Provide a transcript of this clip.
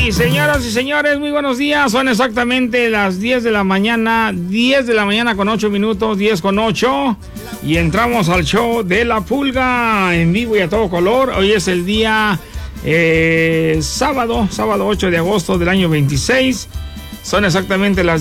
Señoras y señores, muy buenos días. Son exactamente las 10 de la mañana, 10 de la mañana con 8 minutos, 10 con 8. Y entramos al show de La Pulga en vivo y a todo color. Hoy es el día sábado 8 de agosto del año 26. Son exactamente las